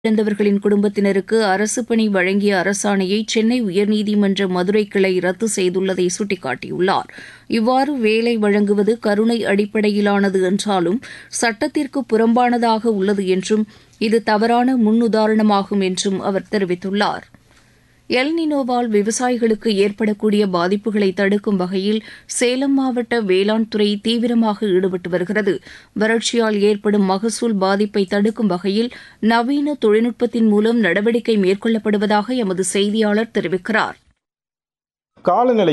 இழந்தவர்களின் குடும்பத்தினருக்கு அரசு பணி வழங்கிய அரசாணையை சென்னை உயர்நீதிமன்ற மதுரை கிளை ரத்து செய்துள்ளதை சுட்டிக்காட்டியுள்ளார். இவ்வாறு வேலை வழங்குவது கருணை அடிப்படையிலானது என்றாலும் சட்டத்திற்கு புறம்பானதாக உள்ளது என்றும் இது தவறான முன்னுதாரணமாகும் என்றும் அவர் தெரிவித்துள்ளார். எல் நினோவால் விவசாயிகளுக்கு ஏற்படக்கூடிய பாதிப்புகளை தடுக்கும் வகையில் சேலம் மாவட்ட வேளாண் துறை தீவிரமாக ஈடுபட்டு வருகிறது. வறட்சியால் ஏற்படும் மகசூல் பாதிப்பை தடுக்கும் வகையில் நவீன தொழில்நுட்பத்தின் மூலம் நடவடிக்கை மேற்கொள்ளப்படுவதாக எமது செய்தியாளர் தெரிவிக்கிறார். காலநிலை